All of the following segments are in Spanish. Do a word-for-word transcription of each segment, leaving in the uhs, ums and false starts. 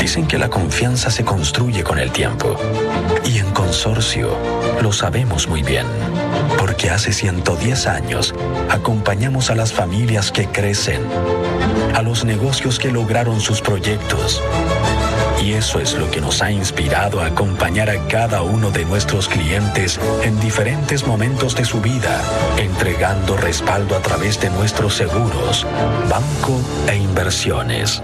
Dicen que la confianza se construye con el tiempo. Y en Consorcio lo sabemos muy bien. Porque hace ciento diez años acompañamos a las familias que crecen, a los negocios que lograron sus proyectos. Y eso es lo que nos ha inspirado a acompañar a cada uno de nuestros clientes en diferentes momentos de su vida, entregando respaldo a través de nuestros seguros, banco e inversiones.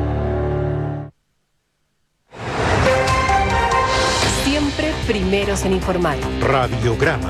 Siempre primeros en informar. Radiograma.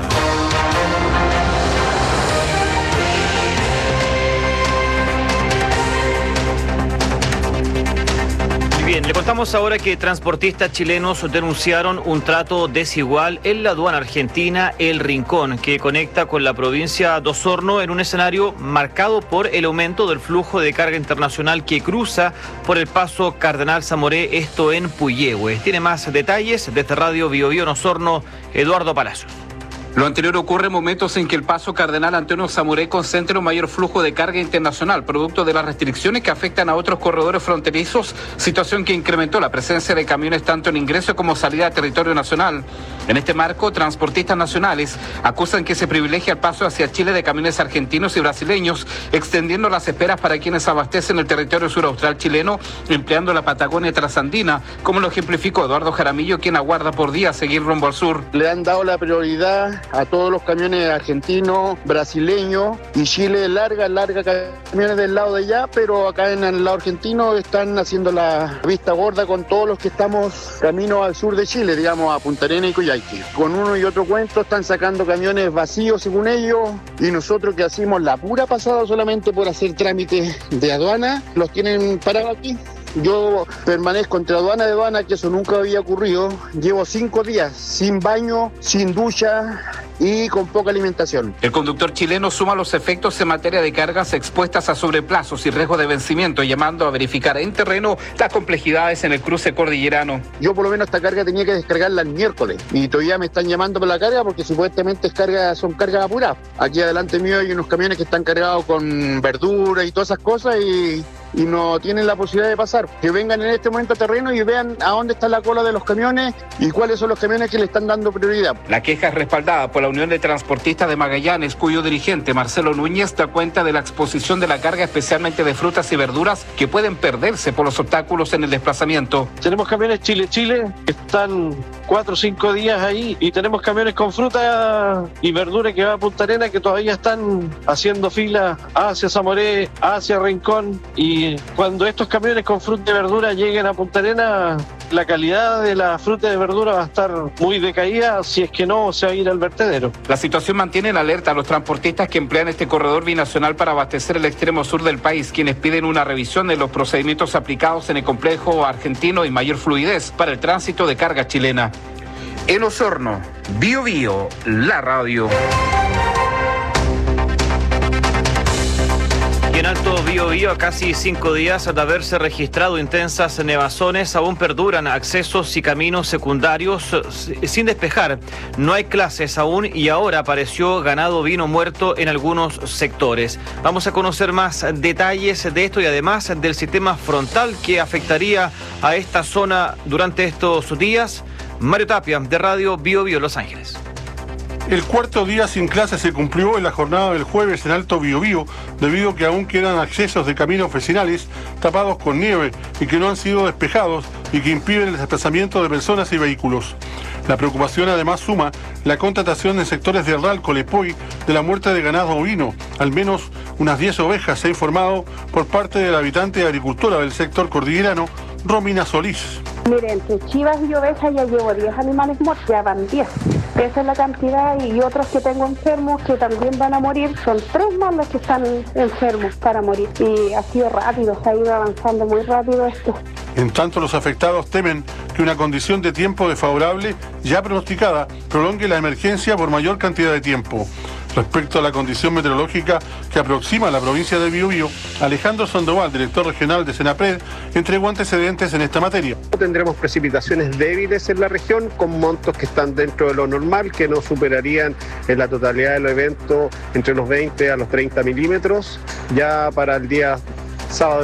Bien, le contamos ahora que transportistas chilenos denunciaron un trato desigual en la aduana argentina El Rincón, que conecta con la provincia de Osorno en un escenario marcado por el aumento del flujo de carga internacional que cruza por el paso Cardenal Zamoré, esto en Puyehue. Tiene más detalles desde Radio Bio Bio en Osorno, Eduardo Palacios. Lo anterior ocurre en momentos en que el paso Cardenal Antonio Zamoré concentra un mayor flujo de carga internacional, producto de las restricciones que afectan a otros corredores fronterizos, situación que incrementó la presencia de camiones tanto en ingreso como salida a territorio nacional. En este marco, transportistas nacionales acusan que se privilegia el paso hacia Chile de camiones argentinos y brasileños, extendiendo las esperas para quienes abastecen el territorio suraustral chileno, empleando la Patagonia trasandina, como lo ejemplificó Eduardo Jaramillo, quien aguarda por día seguir rumbo al sur. Le han dado la prioridad a todos los camiones argentinos, brasileños y Chile larga, larga camiones del lado de allá, pero acá en el lado argentino están haciendo la vista gorda con todos los que estamos camino al sur de Chile, digamos a Punta Arenas y Coyhaique. Con uno y otro cuento están sacando camiones vacíos según ellos y nosotros que hacemos la pura pasada solamente por hacer trámites de aduana, los tienen parados aquí. Yo permanezco entre aduana y aduana, que eso nunca había ocurrido. Llevo cinco días sin baño, sin ducha y con poca alimentación. El conductor chileno suma los efectos en materia de cargas expuestas a sobreplazos y riesgo de vencimiento, llamando a verificar en terreno las complejidades en el cruce cordillerano. Yo por lo menos esta carga tenía que descargarla el miércoles y todavía me están llamando por la carga porque supuestamente es carga, son cargas apuradas. Aquí adelante mío hay unos camiones que están cargados con verduras y todas esas cosas y... y no tienen la posibilidad de pasar. Que vengan en este momento a terreno y vean a dónde está la cola de los camiones y cuáles son los camiones que le están dando prioridad. La queja es respaldada por la Unión de Transportistas de Magallanes, cuyo dirigente Marcelo Núñez da cuenta de la exposición de la carga, especialmente de frutas y verduras, que pueden perderse por los obstáculos en el desplazamiento. Tenemos camiones Chile-Chile que están cuatro o cinco días ahí y tenemos camiones con fruta y verdura que va a Punta Arenas que todavía están haciendo fila hacia Zamoré, hacia Rincón, y cuando estos camiones con fruta y verdura lleguen a Punta Arenas, la calidad de la fruta y verdura va a estar muy decaída, si es que no se va a ir al vertedero. La situación mantiene en alerta a los transportistas que emplean este corredor binacional para abastecer el extremo sur del país, quienes piden una revisión de los procedimientos aplicados en el complejo argentino y mayor fluidez para el tránsito de carga chilena. En Osorno, Bio Bio, la radio. Y en Alto Biobío, a casi cinco días de haberse registrado intensas nevazones, aún perduran accesos y caminos secundarios sin despejar. No hay clases aún y ahora apareció ganado ovino muerto en algunos sectores. Vamos a conocer más detalles de esto y además del sistema frontal que afectaría a esta zona durante estos días. Mario Tapia, de Radio Bio Bio, Los Ángeles. El cuarto día sin clases se cumplió en la jornada del jueves en Alto Biobío, debido a que aún quedan accesos de caminos vecinales tapados con nieve y que no han sido despejados y que impiden el desplazamiento de personas y vehículos. La preocupación además suma la constatación en sectores de Herral, Colepoy, de la muerte de ganado ovino. Al menos unas diez ovejas se ha informado por parte de la habitante y agricultora del sector cordillerano, Romina Solís. Mire, entre chivas y ovejas ya llevo diez animales muertos, ya van diez. Esa es la cantidad y otros que tengo enfermos que también van a morir. Son tres más los que están enfermos para morir. Y ha sido rápido, se ha ido avanzando muy rápido esto. En tanto, los afectados temen que una condición de tiempo desfavorable ya pronosticada prolongue la emergencia por mayor cantidad de tiempo. Respecto a la condición meteorológica que aproxima a la provincia de Biobío, Alejandro Sandoval, director regional de Senapred, entregó antecedentes en esta materia. Tendremos precipitaciones débiles en la región con montos que están dentro de lo normal, que no superarían en la totalidad del evento entre los veinte a los treinta milímetros. Ya para el día sábado